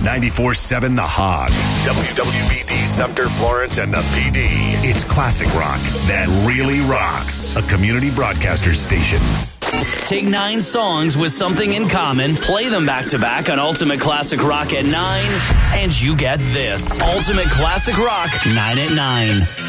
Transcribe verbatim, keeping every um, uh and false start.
ninety-four seven The Hog, W W B D Sumter, Florence, and the P D. It's classic rock that really rocks. A community broadcaster station. Take nine songs with something in common, play them back to back on Ultimate Classic Rock at nine, and you get this. Ultimate Classic Rock, nine at nine.